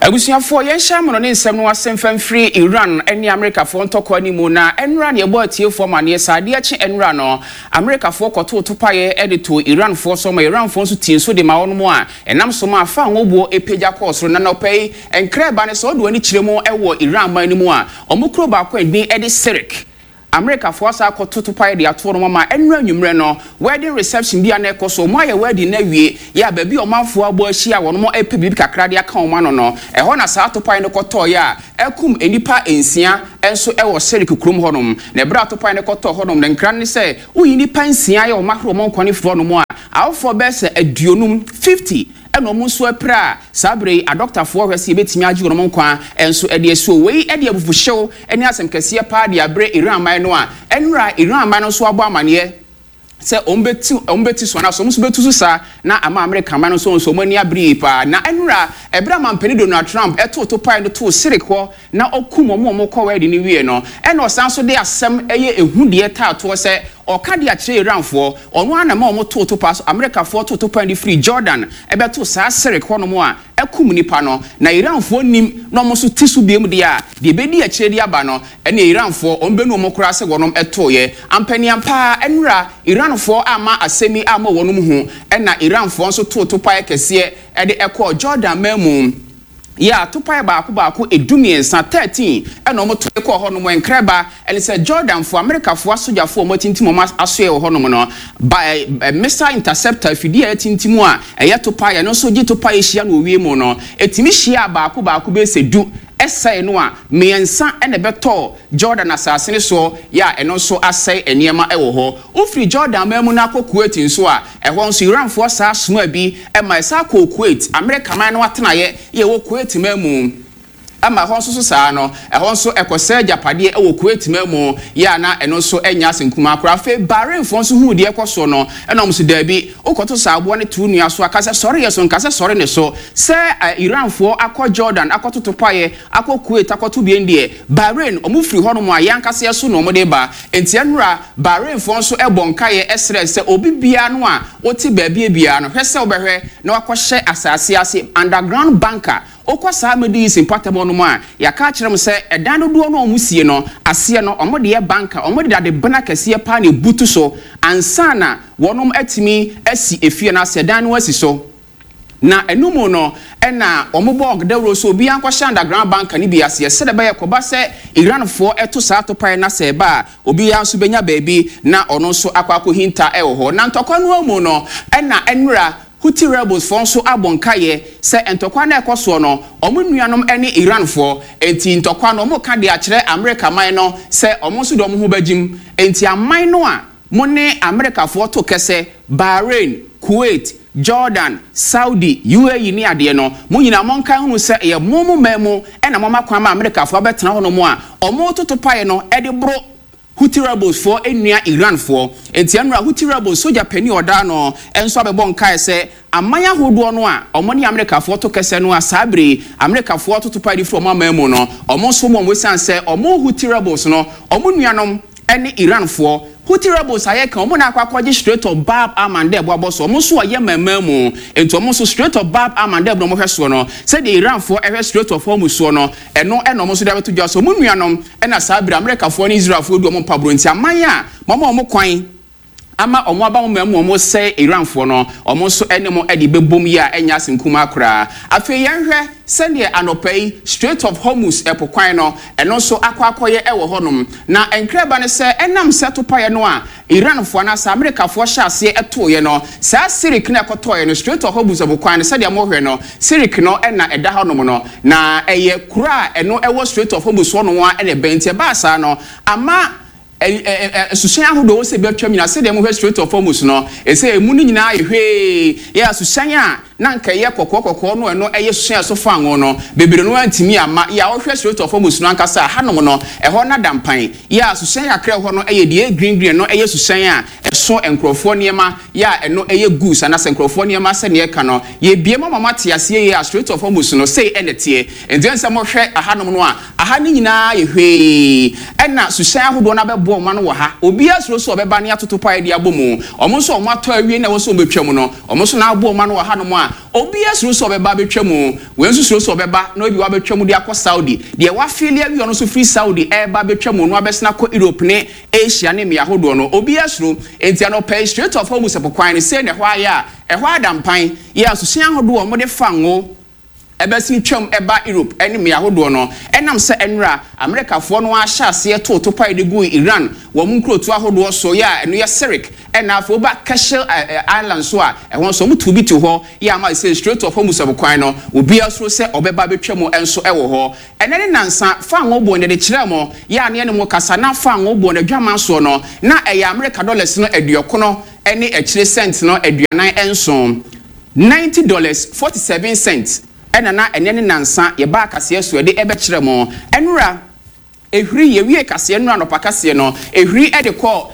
Abusuafo yɛnhyɛ mo no ne nsɛm no asɛmfam free Iran ɛne Americafoɔ ntɔkɔ animu na ɛnra ne ɛbɔ atiefo ma ne saade akyi ɛnra no Americafoɔ kɔto topaye edito Iranfoɔ so ma Iranfoɔ so tin so de ma wɔn mu a ɛnam so ma afa ngobuo epagya kɔɔsoro na nɔpɛyi ɛnkrɛba ne so do ani kyerɛ mu ɛwɔ Iran man mu a ɔmukro baako ɛdin ɛde Sirik America for us to pay the ato no ma enra nwumre no wedding reception bia na ekoso mo aye wedding na wie ya ba bi o manfo abo ahia wono mo epe bibi kakra de aka o ma no no eho na sa to pay no koto ya ekum enipa ensia enso ewo Sirik krom honom na bra to pay no koto honom na nkran ne se uyi nipa ensia ya o mahro mo nkwane fro no mo a awfo be se aduonum 50 eno mo so apra sabre a doctor for hwese betimi agi wono nkwa enso ede eso wei ede abufuhyew ene asem kase pa de abre Iran man no a enra Iran man no so abo amane se ombeti so na so muso betu so sa na ama America man no so mani abre pa na enra ebra man pani Donald Trump eto to pai no to Sirik ho na okumo mo ko wadi ni wie no eno san so de asem eye ehudie ta to se oka de akire Iranfo ono ana ma omo to pass America for to pan di free Jordan ebeto sa Sirik ho no mo a ekum nipa no na Iranfo nim no mo so tisu biem de a de bedi akire de aba no ene Iranfo ombenu mo kura se wonom etoye ampani ampa enra Iranfo ama asemi ama wonum hu ena Iranfo so to pae kese e de ekọ Jordan memu ya topae baako edumiensa 13 ena omo to ekọ ho no mo enkreba ene se Jordan fo America fo asojafo omo tintim mo asoe ho no mo no by Mr Interceptor fidi a tintimu a eye topae no so gi topae hia no wie mu no etimi hia baako be sedu esai no a miensa ene beto Jordan asase ne so ya eno so asai eniema ewo ho ufri Jordan mamu na akọ Kuwait nso a ehwo nso Iranfo sa soma bi e ma sa akọ Kuwait America man no atena ye wo Kuwait mamu ama ho nso so saa no ehwo nso ekose japade ewo Kuwait mamu ya na eno so enya asenkuma akora fe Bahrain fo nso hu de ekoso no ena omso dabi okoto sa abo ne tu nua so akase sori yeso nkase sori ne so se Iranfo akọ Jordan akọ totopaye akọ Kuwait akọ to biendie Bahrain omufri ho no mo ayankase yeso no mo de ba entianura Bahrain fo nso ebonkaye esre se obi bia no a oti baabie bia no hwese obehwe na wakọhye asase ase underground banker okwasa amedi simpatable no ma ya ka kire m se edan dodo no omusie no ase no omode ye banka omode dade bana kase pa na butu so ansana wonom atimi asi efie na se dan no asi so na enumu no ena omobo ogdawro so obi ankwa underground bank ni bi ase se de ba yakoba se Iranfo eto sa to pai na se ba obi anso benya baabi na ono so akwako hinta ewo ho na ntokwa no amu no ena enra Houthi rebels for so abonkaye se entokwa na ekoso no omo nuanom ene Iranfo enti ntokwa no mo ka de akire America man no se omo so do mo ho bagim enti aman no a mo ne America fo to kese Bahrain Kuwait Jordan Saudi UAE ni ade no mo nyina mo nkan hunu se ye momo memu ena mo makwa ma America fo betena ho no mo a omo totopaye no ede bro Houthi rebels for enua Iran for enti anura Houthi rebels soja pani oda no enso abebo nkae se amanya hodo no a omo ne America for to kese no a sabre America for to party from amamu no omo so mo wesan se omo Houthi rebels no omo nuanom ene Iran for Houthi rebels ayeka omo na akwaje straight of Bab Amande ebo so omo so oye mamamu enti omo so straight of Bab Amande no mo hweso no se the Iran for ewe straight of home so no eno omo so da beto dwa so omo nuanom ena sabre America for ni Israel for do omo pabro enti amanya mama omo kwan ama omo aba mo omo se Iranfo no omo so enemo edi bebom ya enya senkuma akra afi yenhwe sende anopai straight of Hormuz epokwan no eno so akwakoye ewo honom na enkreba ne se enam seto paye no a Iranfo na sa America fo hya ase etoye no sa Sirik na ekotoye no straight of Hormuz epokwan ne sede mo hwe no Sirik no ena eda honom no na eye kura eno ewo straight of Hormuz hono a ene bentie ba sa no ama susan ahodo wo se betwa mina se dem hwe straight of Hormuz no ese emu ni nyina ehwe ya susan a na nka ye kokoko no eno eye susan so fa anwo no bebere no antimi ama ya wo hwe straight of Hormuz no ankasa hanom no eho na dampan ya susan akra ho no eye de green no eye susan a eso enkrofo niema ya eno eye goose ana senkrofo niema se ne eka no ye bie mama tiase ye straight of Hormuz no say enete endensa mo hwe ahanom no a aha ni nyina ehwe ena susan ahodo na bebo ma no wo ha obi asoro so obeba ne atoto pae dia bomu omo so omo ato awie na wo so betwam no omo so na abo ma no wo ha no mo a obi esuru so beba betwam we nso suru so beba na obi wa betwam de akọ Saudi de wa filia wi ono so free Saudi eba betwam no abesna kọ Europe ne Asia ne mia hodo no obi esuru enti no pay Strait of Hormuz epokwan ne se ne hwa ya ehwa adampan ya so sian hodo o mo de fango ebesi twam eba Europe ene me ahodo no enam se enra America fo no ahya se to pai de gu Iran wo mu nkrotu ahodo so ya eno ya Syric ena afo ba Keshel Island so a ehon so mu to bi to ho ya ma se Strait of Hormuz abokwan no obi asro se obeba betwam enso ewo ho ene ne nansa fango bo ne de kire mo ya ne ne mo kasa na fango bo ne dwaman so no na eya America dollars no aduokono ene ekire cent no aduanan enso $90.47 na enene nansa ye ba kase so de ebe kire mo enura ehuri ye wie kase enura no pakase no ehuri e de call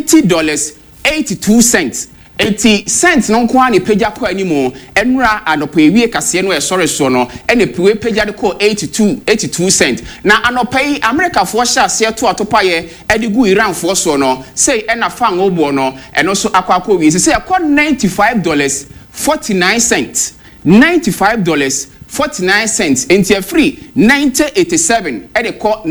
$90.82 80 no nko ani pagya kwa animu enura anopa ewie kase no e sore so no ene piwe pagya de call 82 cents na anopa yi America fo sha se to atopa ye ede gu Iran fo so no say ena fa ngobo no eno so akwa wie say e call $95.49 $95.49 enti free 9087 e de call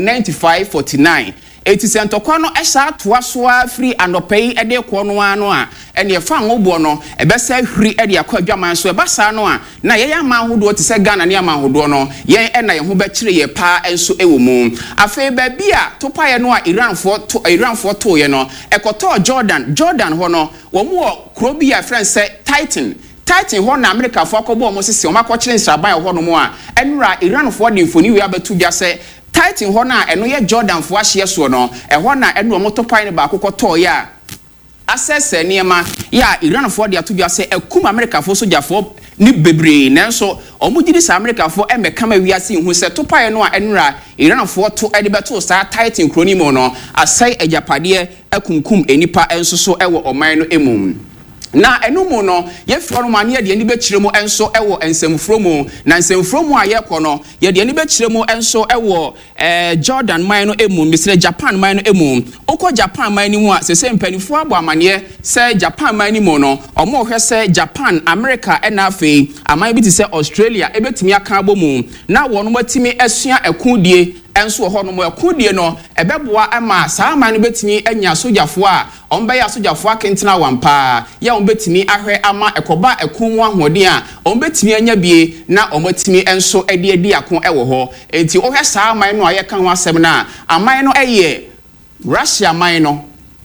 9549 80 okwa no ehya toa so free anopei e de ko no ano a ene e fa ngobo no e be sa huri e de akwa adwaman so e ba sa no a na ye ya ma hodo te se Ghana ne ma hodo no ye e na ye ho be kire ye pa enso ewo mu afi ba bia to pa ye no a Iran fo to ye no e koto Jordan ho no wo mu kro bi ya friend say Titan ho na America fo akobo o mo sese o makokire nsaban ho no mo a enra Iran fo de mfoni wi abatu bia se Titan ho na eno ye Jordan fo ahye so no ho na eno mo topan ne ba akokoto ya access niema ya Iran fo de atu bia se ekum America fo soja fo ni bebre nanso o mo gidi sa America fo emeka ma wi ase hu se topan no a enra Iran fo to ede beto sa Titan kroni mo no asai ejapade akunkum enipa enso so ewo oman no emum na enumu no ye fro no mane de ani be kiremu enso ewo ensemfro mu na ensemfro mu aye kɔ no ye de ani be kiremu enso ewo Jordan man no emu misre Japan man no emu okɔ Japan man ni mu a sese mpanifo abo amane se Japan man ni mu no ɔmo hwɛ se Japan America ena afei aman bi ti se Australia ebetimi aka abomu na wɔn matimi asua ekudie enso ho no mo ekudie no ebeboa ama saa man no betimi anya sojafo a ombeya sojafo akentena wampa ya ombetimi ahwe ama ekoba ekunmu ahoden a ombetimi anya bie na omatimi enso edi akon ewo ho enti ohwe saa man no aye kan ho asem na aman no eye Russia man no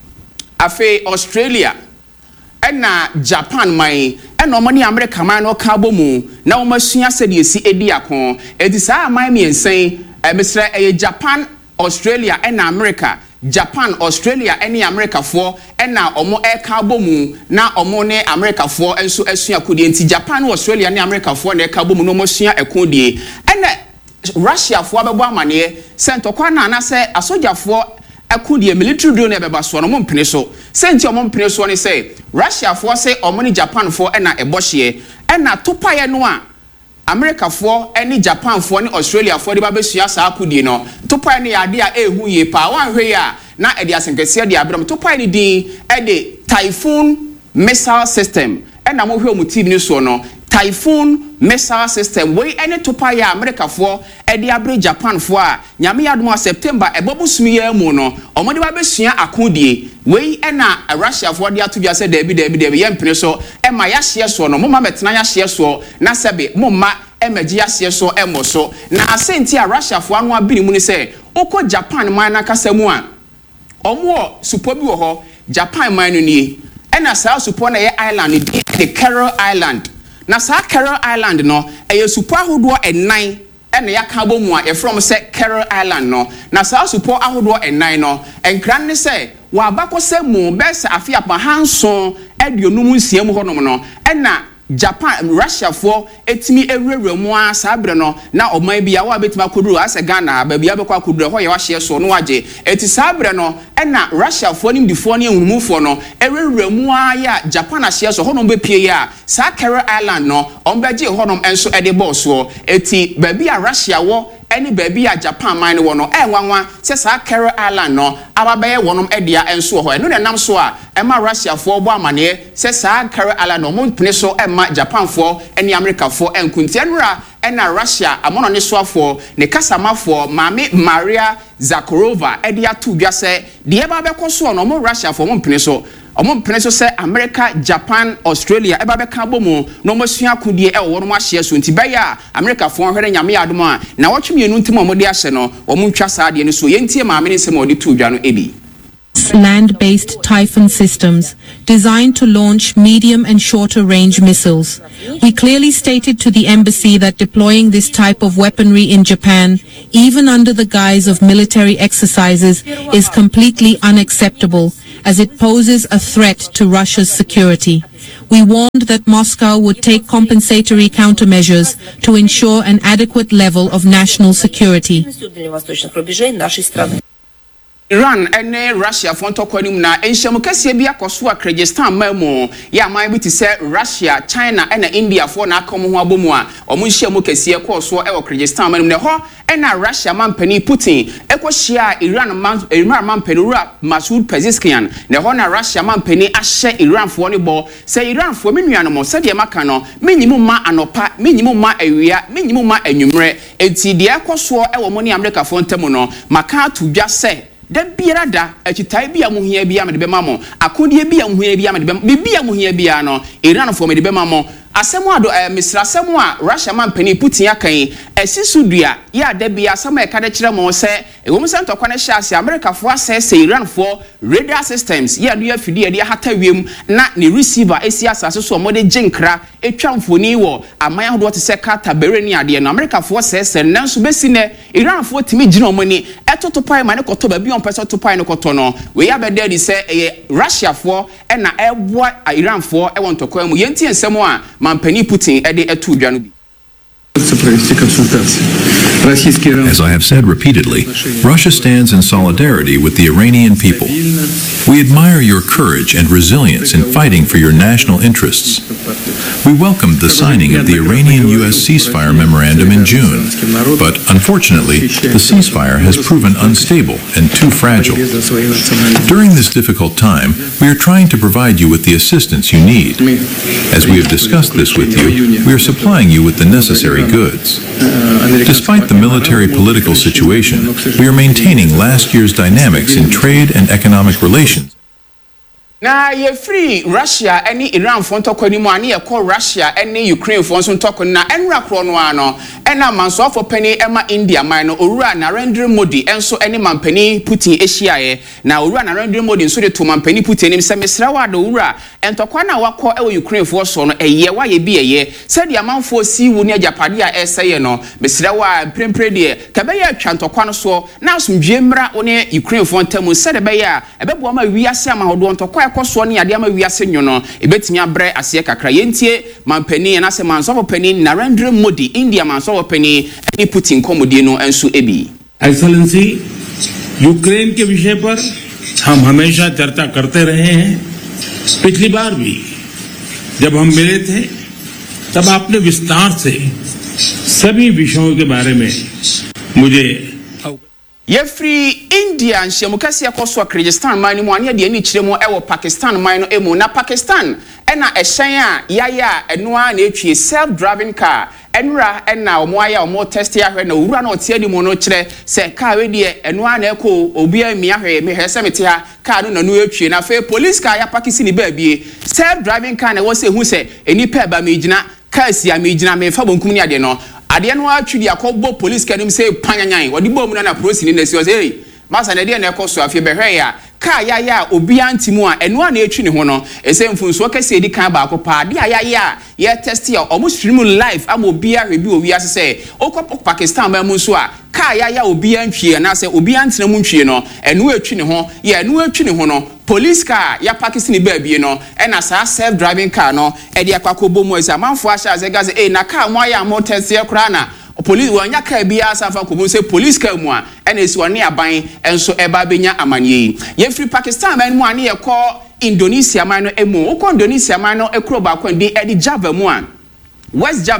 afi Australia ena Japan man ena omani America man no ka bomu na omasua sede esi edi akon enti saa man miensen Mr. Japan, Australia, and America. Japan, Australia, any America for, and now omo eka bomu na omo ne America for, and so esua kudi enti Japan, Australia, and America for, and eka bomu no mosia ekudi. And Russia for abebo amane sent okwa na na se asoja for ekudi military drone ebeba so no mpene so. Sent omo mpene so ne say Russia for say omo ni Japan for and na ebohye and na topa ye no a America for any Japan for any Australia for the babesua sa akudi no topa ne ade a ehu ye pa wan hwe ya na ede asenkese de abram topa ne din ede Typhoon missile system and na mo hwe mu team ni so no Typhoon missile system we any topa ya America for ede abre Japan for a nyame yadom September ebobusumi ya mu no omode babesua akudie we na Russia for the atu bia say debi ye mpene so ma ya hye so no moma metena ya hye so na sebe moma emaji ya hye so emoso na asenti a Russia for anu abini mu ni say oko Japan man na kasa mu a omo supo bi wo ho Japan man no ni na sa supo na ye island the Carol Island na sa Carol Island no e supo ahodo enan ene yaka bomu a from say Carol Island no na sa supo ahodo enan no enkran ne say wa bakose mu besa afia pa hanson aduonum nsiam honom no ena Japan Russia for etimi ewrewre mu a sabre no na oman bia wa betima koduru ase Ghana ba bia bekwa koduru ho ye wa hye so no waje eti sabre no ena Russia for nim difo ne enwumufo no ewrewre mu a ya Japan a hye so honom be pie ya sa Carol Island no ombeje honom enso ede boss wo eti ba bia Russia wo any baby a Japan mine wono nwanwa se sa Carol Island no ababaye wonom edia enso ho eno nam so a ema Russia fo bo amane se sa Carol Island no mo pene so ema Japan fo eni America fo enkunti enura ena Russia amono ne so afo ne kasamafo Mame Maria Zakharova edia tu dwa se de eba be koso no mo Russia fo mo pene so Omon preso se America, Japan, Australia eba be ka bomu no mo sua akudie e wo no ma hye so ntibaya America fo hwere nyame adom a na wotwemienu ntimo mo de ahye no wo mu ntwa saa de ne so yentie maame ne nsem odi tu dwa no ebi land-based Typhoon systems designed to launch medium and shorter range missiles. We clearly stated to the embassy that deploying this type of weaponry in Japan, even under the guise of military exercises, is completely unacceptable, as it poses a threat to Russia's security. We warned that Moscow would take compensatory countermeasures to ensure an adequate level of national security. Iran and Russia fonto kwanim na enhyem kase bia koso a Kyrgyzstan mamu ya man bi ti se Russia, China and India for na akom ho abomu a omo nhyem kase koso e wo Kyrgyzstan mamu ne ho na Russia mampani Putin ekohia Iran mampani Ura Masoud Pezeshkian ne ho na Russia mampani ahye Iran fo ne bo se Iran fo menuano mo se de maka no menyimu ma anopa menyimu ma awia menyimu ma anwumre enti de ekoso e wo mo ne America fo ntemu no maka to dwa se da biara da achitai bia mo hia bia me de bema mo akodie bia mo hia bia me de bia mo hia bia no Iran fo me de bema mo asemu ado misra asemu a Russia mampani Putin akan esisudua ya da bia asemu e kada kire mo se ewom se ntokwa ne hia se America fo asese Iran fo radar systems ya do afidi ya hata wiem na ne receiver esi asase so mo de jinkra etwa mfoni wo aman ahodo te se kata bereni ade no America fo asese nanso besi ne Iran fo timi gina omani etotopai ma ne koto ba bi on pese topai ne koto no we ya be there se Russia fo e na eboa Iran fo e won tokwa mu yenti ensemo a mampani Putin ede etu dwa no bi. As I have said repeatedly, Russia stands in solidarity with the Iranian people. We admire your courage and resilience in fighting for your national interests. We welcomed the signing of the Iranian-U.S. ceasefire memorandum in June, but unfortunately, the ceasefire has proven unstable and too fragile. During this difficult time, we are trying to provide you with the assistance you need. As we have discussed this with you, we are supplying you with the necessary goods. Despite the military-political situation, we are maintaining last year's dynamics in trade and economic relations. Na ye free Russia any Iran fonto kwanimu ani ye call Russia any Ukraine fonso ntoko na enra kro no ano ena manso for penny ema India man no owura Narendra Modi enso any mampani Putin ehia ye na owura Narendra Modi enso de to mampani Putin nim se mesra wa do owura entokwa na wakọ ewo Ukraine fo so no eye wa ye bi eye se de amanfo si wu ne ajapade a eseye no mesra wa prempre de kabe ya atwa ntokwa no so na asomdwe mra one Ukraine fo ntamu se de be ya ebebo ma wiase amahodo ntokwa ekoso ne ade ama wiase nyono ebetimi abre ase kakra yentie mampani na se manso pani Narendra Modi India manso pani ani Putin komodie no enso ebi. Excellency, Ukraine के विषय पर हम हमेशा चर्चा करते रहे हैं. पिछली बार भी जब हम मिले थे तब आपने विस्तार से सभी विषयों के बारे में मुझे Yefri India nshemukasi yakoswa Kyrgyzstan mine mu ane de ani kiremo ewo Pakistan mine no emu na Pakistan ena ehyen a yaya enoa na etwie self-driving car enra ena omoaya omo test ya hwe na owura na otie ni mu no kire se car we de enoa na eko obi ami ahwe me hwe se mete ha car no nanu etwie na fe police car ya pakisi ni baabie self-driving car na wo se hu se enipa ba me gina car si ami gina me fa bonkum ni ade no ade no atwidi akobo police kanim say panyanyan wodi bom na prosi ni nesi o say masa na de na ekoso afie behwe ya ka ya obi antimu a eno na etwi ne ho no ese mfunso kase edi kan ba akopa ade ya ye test ya omo stream live am obi ahwe bi owi ase say okop Pakistan ba mu so a ka ya obi antwie na say obi antena mu ntwie no eno etwi ne ho ye eno etwi ne ho no police car ya Pakistan ba bie no e na sa self driving car no e de akwakobo mu ese amanfo ahya ze gaze na car mo ya mo test ya kura na police wanya ka bia safa ko say police car mu a ena esi woni aban enso eba benya amanye ye free Pakistan man mu ane ye ko Indonesia man no emu ko Indonesia man no ekro ba ko ndi edi Java mu a West Java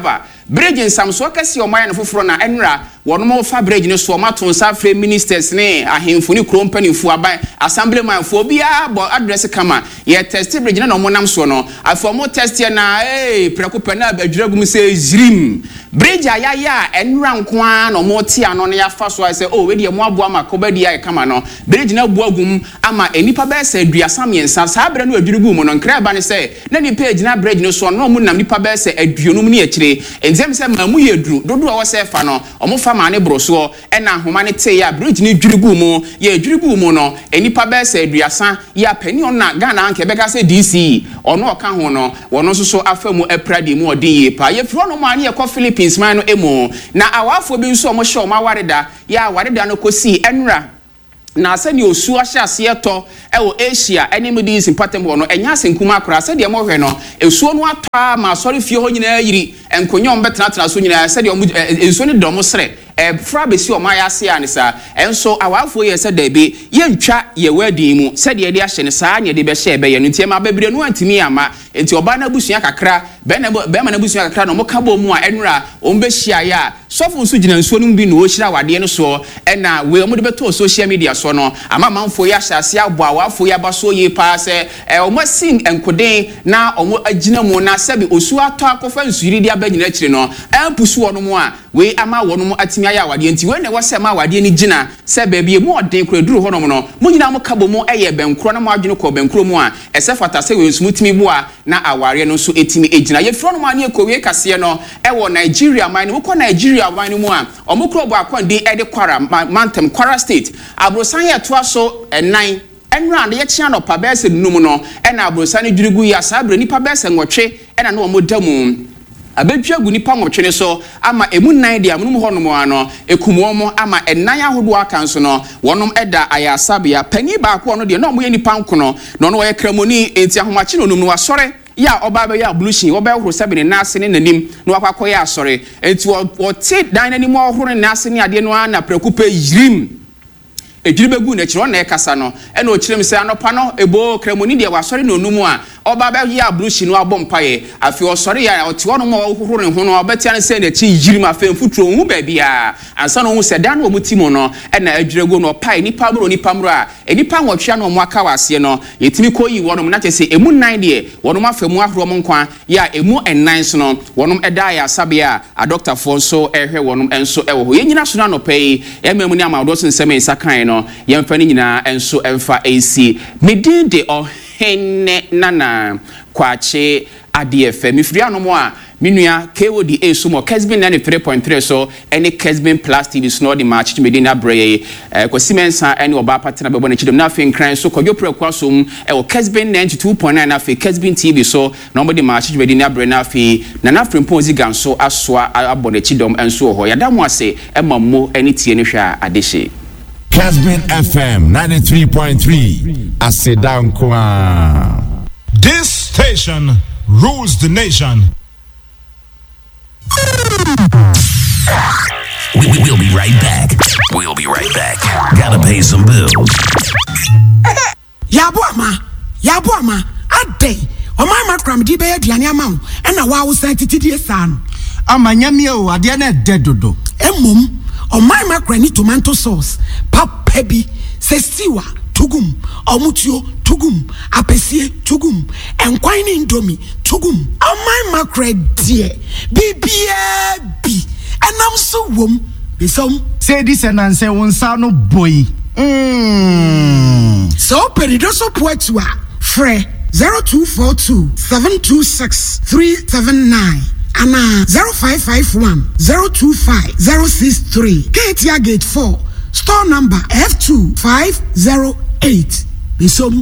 bridge in Samso kasi o maya no foforo na enra wono fa bridge ne so maton sa free ministers ne ahemfo ni krompani fu aban assemblyman fu bia bo address kama ye test bridge na no monam so no afo mo test na preko na adwiragum se zrim bridge ayaya enra nko a no mo ti ano ne ya fa so say we de mo aboa makoba di ya kama no bridge na buagum ama enipa ba se aduasa miensa sa abre no adwiragum no nkra ba ne say na ni page na bridge no so no mo nam nipa ba se aduonum ne akire enzem se mamu yedru dodo a wo se fa no omo fa ma ne broso e na homa ne te ya bridge ni dwirigu mu ye dwirigu mu no enipa ba se aduasa ya pani ona Ghana anke beka se DC ono oka ho no wono so so afamu apradi mu odin ye pa ye fro no ma ne ye ko Philippines man no emu na awafo bi nso omo hye omo awareda ya awareda no kosi enra na se ni osu ahye aseto ewo Asia eni Middle Important no enya senkuma akora se de mo hwe no esuo no atwa ma sorry fie ho nyina yiri enkonyo mbetena so nyina se de ensuo ni domo sre fra besi o ma ya se anisa enso awafo ye se da bi ye ntwa ye wadin mu se de de ahye ne saa nye de be hye be ye no ntie ma bebre no antimi ama enti oba na busua kakra be ma na busua kakra no mo ka bo mu a enra o mbe hia ya sofo nso gina nsuo no bi no o hira wade no so na we mo de beto social media so no ama manfo ya hyase abo awafo ya baso ye pa se o mo sin enkoden na o mo agina mu na sebi osu ato akofa nsuri dia ba nyina kire no ampusu wono mu a we ama wono mu atimi aya wade enti we ne wo se ma wade ni gina se ba bi mu oden kura duru hono mu no mo nyina mo kabo mu eye benkro na mo adwene ko benkro mu a ese fata se we nsumutimi bu a na aware no so etimi ejina ye fro no ma ne ekowe kase no wo Nigeria man wo ko Nigeria wan mu a omukro bo akwandi ede kwara mantem Kwara State abrosan ye to aso enan enra na ye chia no pa bese num no na abrosan ne dwirigu ya sabre nipa bese nwotwe na no mo damu abetwa gu nipa nwotwe ne so ama emu nan de amunum ho no mo ano ekumo mo ama enan ahodo aka nso no wonom eda ayasabia pani ba ko no de no mo ye nipa nkono no no ye kramoni enti ahomachi no num no wasore ya oba be ya blushing oba horo sebe ne nase ne nanim no akwakọ ya asore enti o ti dan nanim ohoro ne nase ne ade no na prekupe yirim ejiribegu na chiro na ekasa no ena o chirem se anopa no ebo kramoni de wasore no numu a oba be ya blushing no abompaye afi osore ya oti wono mo ohoro ne ho no obetia ne se na chi yirim afa futuro hu ba bia ansa no hu se dan no mutimo no ena ejirego no pai nipa mro a enipa nwotwa no mo aka wase no yetimi koyi wono na chese emu nan de wono mafamu ahoro mo nkwa ya emu enan so no wono eda ya sabia a doctor for so ehwe wono enso ewo ho yenyina so na no pai ememu ni amado so nsem ensakan no yemfani nyina enso emfa AC medinde ohenne nana kwache ADF mifiri anomo a minua KOD esumo Kesbin 93.3 so any Kesbin Plus TV snod match medina bray kwasimensa any oba partner bebo na chidom na fe nkran so kodwo prekwasom Kesbin 92.9 na fe Kesbin TV so nobody match medina bray na fe na na frempon zigan so asoa abone chidom enso ho yadamu ase emammo any tie ne hwa adehye Kesbin FM 93.3 Asedan kwa. This station rules the nation. We'll be right back. We'll be right back. Gotta pay some bills. Yabuama, ade. Omama kram di be aduane ama wo na wa wo san titidie sa no. Amanyame o ade na dedodo. Emom omama kram ni tomato sauce, papa bi, sesiwa, tugum, omutuo, tugum, apesie, tugum, enkwan ni indomie, tugum. Omama kram die, bibia bi, enam so wom, besom. Say this and answer one sa no boy. So peridoso poetua, fre 0242 726 379 and 0551 025 063 Katia Gate 4 store number F2508 Bisom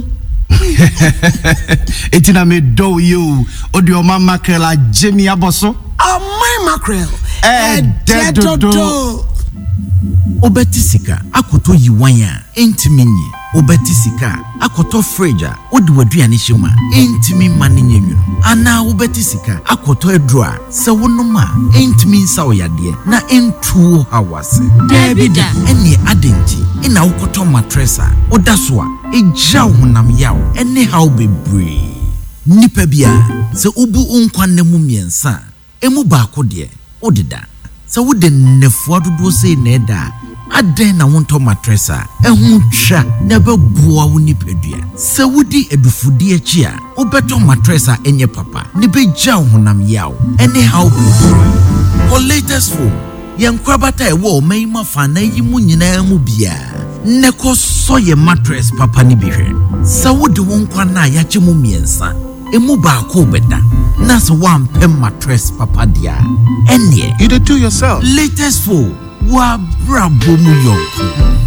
Etina me do you Odio mama makrela Jimmy Aboso my mackerel dedodo Obetisika akoto yiwanya entiminyi obetisika akoto freja odi waduane hima entimi manenye nwunu ana obetisika akoto edroa se wonoma entimi nsa oyade na entuo hawase debida ene adenti ina akoto matressa odasoa eja honam yaw ene haw bebre nipa bia se obu onkwanemu miensa emu baako de odida sa wode nefo dodo sei na eda aden na wonto mattress a ehu twa na beboa wo nipadua sa wodi edufudi achi a obeto mattress a enye papa ne begya wo honam yaw anyhow for latest foam yankrabata ewo meima fa na yi mu nyina mu bia neko so ye mattress papa ni bihwe sa wode won kwa na ya che mu miensa emu ba ko beda na so one pem mattress papa dia enye you do yourself latest foam wa brabo mu yonko